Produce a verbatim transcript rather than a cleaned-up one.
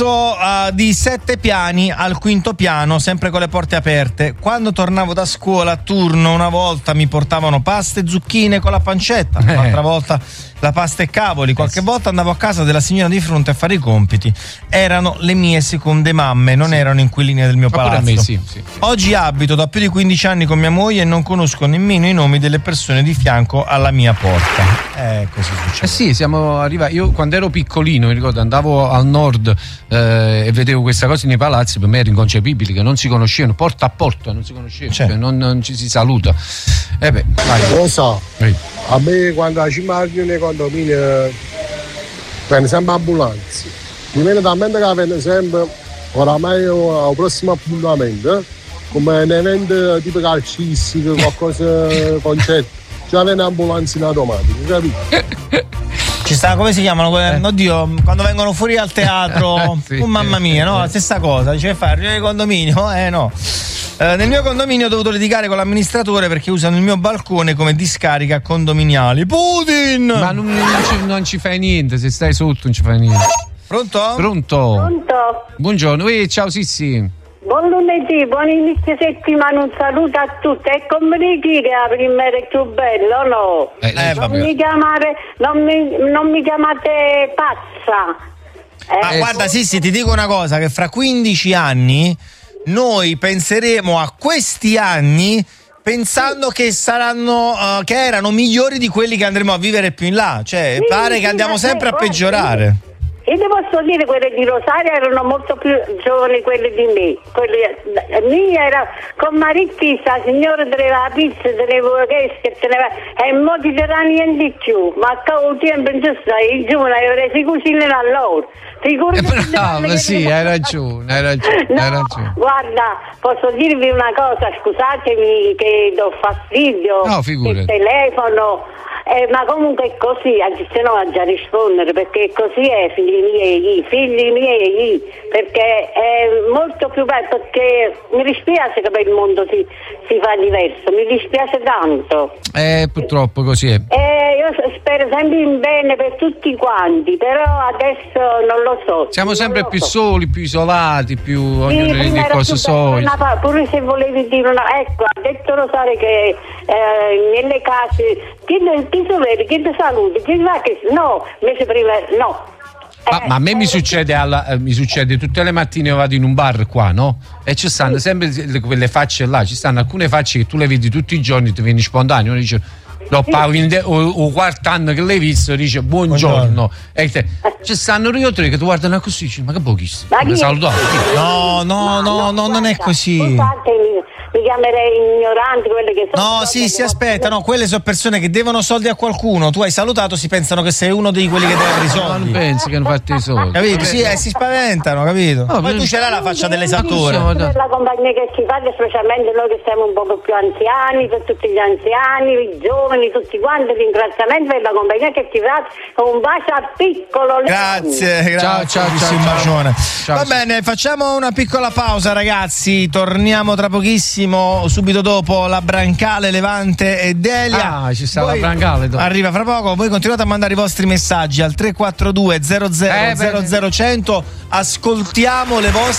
Uh, di sette piani al quinto piano, sempre con le porte aperte. Quando tornavo da scuola a turno, una volta mi portavano pasta e zucchine con la pancetta, eh. un'altra volta la pasta e cavoli, qualche eh sì. volta andavo a casa della signora di fronte a fare i compiti. Erano le mie seconde mamme, non sì. erano inquiline del mio Ma palazzo. Me, sì, sì. Oggi abito da più di quindici anni con mia moglie e non conosco nemmeno i nomi delle persone di fianco alla mia porta. Eh, così succede. Eh sì, siamo arrivati. Io quando ero piccolino, mi ricordo, andavo al nord eh, e vedevo questa cosa nei palazzi, per me era inconcepibile, che non si conoscevano, porta a porta, non si conoscevano, cioè, non, non ci si saluta. Eh beh, vai. Lo so, Ehi. a me quando ci immagino nei condomini viene sempre ambulanze. Mi viene talmente che viene sempre, oramai al prossimo appuntamento, come un evento tipo calcistico, qualcosa concerto, già viene ambulanza in automatico, capito? Ci sta, come si chiamano? Eh. Oddio, quando vengono fuori al teatro, sì, oh, mamma mia, no? La stessa cosa, dice fare riunione di condominio, eh no. Eh, nel mio condominio ho dovuto litigare con l'amministratore perché usano il mio balcone come discarica condominiali. Putin! Ma non, non, ci, non ci fai niente, se stai sotto non ci fai niente. Pronto? Pronto? Pronto? Buongiorno, eh, ciao Sissi. Buon lunedì, buon inizio settimana, un saluto a tutti. E come dici che la prima era più bello, no? Eh, eh, non, mi chiamare, non, mi, non mi chiamate pazza. Eh, Ma guarda, sì, sì, ti dico una cosa, che fra quindici anni noi penseremo a questi anni pensando sì. che saranno uh, che erano migliori di quelli che andremo a vivere più in là. Cioè, sì, pare sì, che andiamo sempre a peggiorare. Sì. Io ti posso dire, quelle di Rosario erano molto più giovani quelle di me. Quelle mia era con Marittista, signora teneva la pizza, teneva che teneva e mo ti darà niente di più. Ma a causa tempo in giusto, i giovani avevano si cucinano a loro. Eh, bravo, sì, hai ragione, hai ragione, no, hai ragione. Guarda, posso dirvi una cosa, scusatemi che do fastidio. No, figurati. Il telefono. Eh, ma comunque è così, se no a già rispondere, perché così è, figli miei, figli miei, perché è molto più bello, perché mi dispiace che per il mondo si, si fa diverso, mi dispiace tanto. Eh, purtroppo così è. Eh, io spero sempre in bene per tutti quanti, però adesso non lo so. Siamo sempre più so. soli, più isolati, più sì, ognuno di cose sole. Pure se volevi dire una, ecco, ha detto Rosario che eh, nelle case chi ti vedi, chi ti saluti, chi va che no, invece prima no. Ma, eh, ma a me eh, mi succede alla, eh, mi succede tutte le mattine io vado in un bar qua, no? E ci stanno sì. sempre quelle facce là, ci stanno alcune facce che tu le vedi tutti i giorni, ti vieni spontaneo, uno dice no, sì. o, o quarto anno che l'hai visto, dice buongiorno, buongiorno. E te, ci stanno io tre che ti guardano così, dici, ma che pochissimo, mi salutavo. No, no, no, no, no, non è così. Scusatemi, mi chiamerei ignoranti quelle che sono. No, sì, si aspetta, no, quelle sono persone che devono soldi a qualcuno. Tu hai salutato, si pensano che sei uno di quelli che deve i soldi. No, non pensi che hanno fatto i soldi. Capito? Sì, eh, si spaventano, capito? No, poi tu ce l'hai la faccia dell'esattore. Per la compagnia che ci fa, specialmente noi che siamo un poco più anziani, per tutti gli anziani, i giovani, tutti quanti, ringraziamento per la compagnia che ci fa. Un bacio a piccolo. Grazie, grazie. Ciao, ciao, ciao, un bacione. Ciao, Va bene, facciamo una piccola pausa, ragazzi. Torniamo tra pochissimo. Subito dopo la Brancale, Levante e Delia. Ah, ci sta Voi la Brancale dopo. Arriva fra poco. Voi continuate a mandare i vostri messaggi al tre quattro due zero zero zero zero cento. Ascoltiamo le vostre